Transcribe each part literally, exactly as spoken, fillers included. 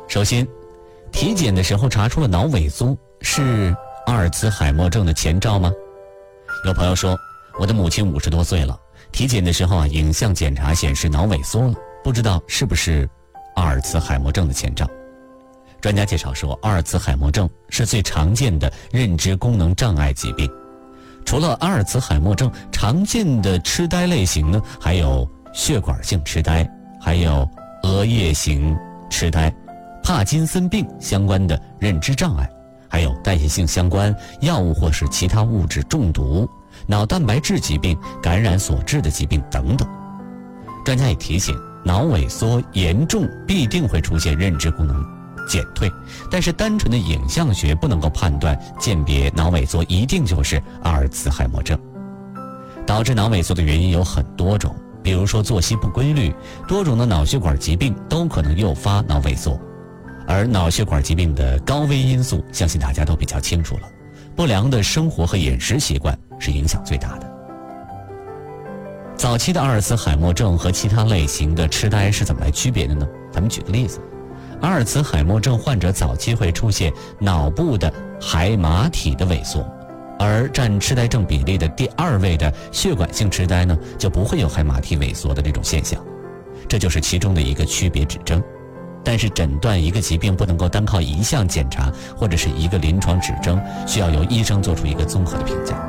首先，体检的时候查出了脑萎缩，是阿尔茨海默症的前兆吗？有朋友说，我的母亲五十多岁了，体检的时候啊，影像检查显示脑萎缩了，不知道是不是阿尔茨海默症的前兆。专家介绍说，阿尔茨海默症是最常见的认知功能障碍疾病。除了阿尔茨海默症，常见的痴呆类型呢，还有血管性痴呆，还有额叶型痴呆、帕金森病相关的认知障碍，还有代谢性相关药物或是其他物质中毒、脑蛋白质疾病、感染所致的疾病等等。专家也提醒，脑萎缩严重必定会出现认知功能减退，但是单纯的影像学不能够判断鉴别脑萎缩一定就是阿尔茨海默症。导致脑萎缩的原因有很多种，比如说作息不规律，多种的脑血管疾病都可能诱发脑萎缩。而脑血管疾病的高危因素，相信大家都比较清楚了，不良的生活和饮食习惯是影响最大的。早期的阿尔茨海默症和其他类型的痴呆是怎么来区别的呢？咱们举个例子，阿尔茨海默症患者早期会出现脑部的海马体的萎缩，而占痴呆症比例的第二位的血管性痴呆呢，就不会有海马体萎缩的这种现象，这就是其中的一个区别指征。但是诊断一个疾病不能够单靠一项检查或者是一个临床指征，需要由医生做出一个综合的评价。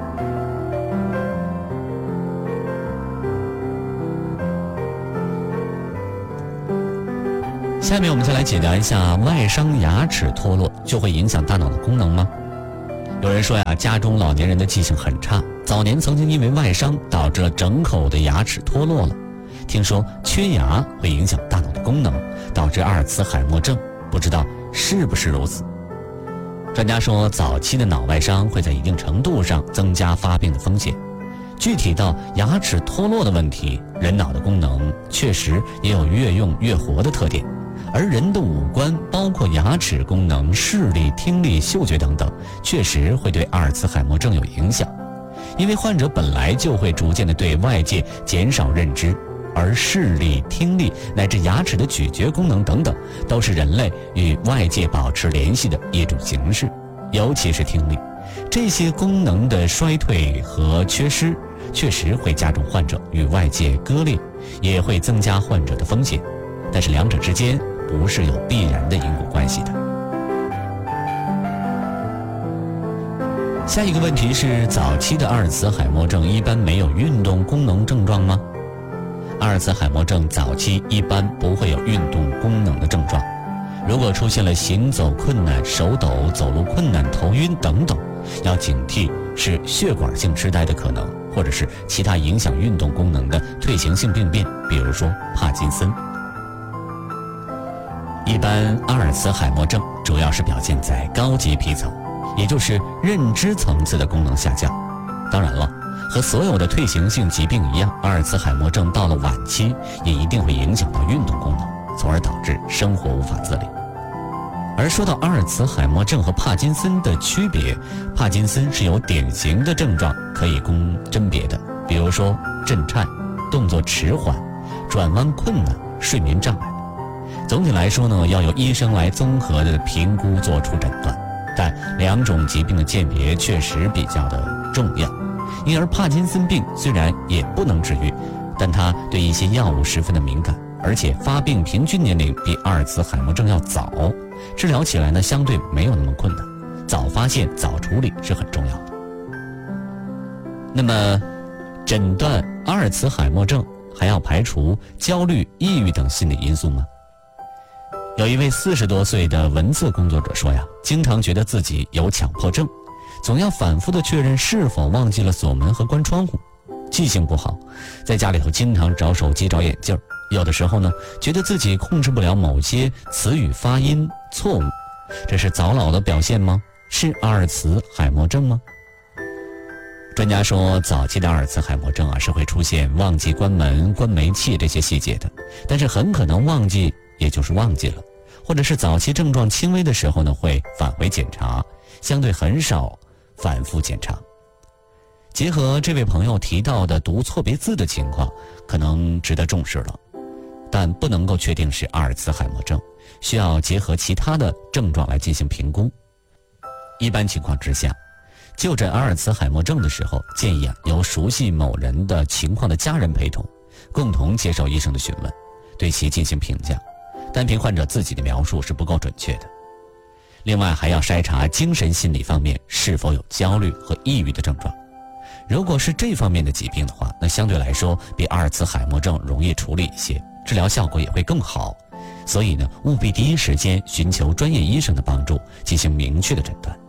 下面我们再来解答一下，外伤牙齿脱落就会影响大脑的功能吗？有人说呀，家中老年人的记性很差，早年曾经因为外伤导致了整口的牙齿脱落了。听说缺牙会影响大脑的功能，导致阿尔茨海默症，不知道是不是如此？专家说，早期的脑外伤会在一定程度上增加发病的风险。具体到牙齿脱落的问题，人脑的功能确实也有越用越活的特点，而人的五官，包括牙齿功能、视力、听力、嗅觉等等，确实会对阿尔茨海默症有影响。因为患者本来就会逐渐的对外界减少认知，而视力、听力乃至牙齿的咀嚼功能等等，都是人类与外界保持联系的一种形式，尤其是听力。这些功能的衰退和缺失，确实会加重患者与外界割裂，也会增加患者的风险。但是两者之间不是有必然的因果关系的。下一个问题是，早期的阿尔茨海默症一般没有运动功能症状吗？阿尔茨海默症早期一般不会有运动功能的症状，如果出现了行走困难、手抖、走路困难、头晕等等，要警惕是血管性痴呆的可能，或者是其他影响运动功能的退行性病变，比如说帕金森。一般阿尔茨海默症主要是表现在高级皮层，也就是认知层次的功能下降。当然了，和所有的退行性疾病一样，阿尔茨海默症到了晚期也一定会影响到运动功能，从而导致生活无法自理。而说到阿尔茨海默症和帕金森的区别，帕金森是有典型的症状可以供甄别的，比如说震颤、动作迟缓、转弯困难、睡眠障碍。总体来说呢，要由医生来综合的评估做出诊断，但两种疾病的鉴别确实比较的重要。因而帕金森病虽然也不能治愈，但它对一些药物十分的敏感，而且发病平均年龄比阿尔茨海默症要早，治疗起来呢相对没有那么困难，早发现早处理是很重要的。那么诊断阿尔茨海默症还要排除焦虑、抑郁等心理因素吗？有一位四十多岁的文字工作者说呀，经常觉得自己有强迫症，总要反复的确认是否忘记了锁门和关窗户，记性不好，在家里头经常找手机找眼镜，有的时候呢觉得自己控制不了某些词语发音错误，这是早老的表现吗？是阿尔茨海默症吗？专家说，早期的阿尔茨海默症啊是会出现忘记关门、关煤气这些细节的，但是很可能忘记也就是忘记了，或者是早期症状轻微的时候呢会返回检查，相对很少反复检查。结合这位朋友提到的读错别字的情况，可能值得重视了。 但不能够确定是阿尔茨海默症，需要结合其他的症状来进行评估。一般情况之下，就诊阿尔茨海默症的时候，建议啊由熟悉某人的情况的家人陪同，共同接受医生的询问，对其进行评价。单凭患者自己的描述是不够准确的。另外还要筛查精神心理方面是否有焦虑和抑郁的症状。如果是这方面的疾病的话，那相对来说比阿尔茨海默症容易处理一些，治疗效果也会更好。所以呢，务必第一时间寻求专业医生的帮助，进行明确的诊断。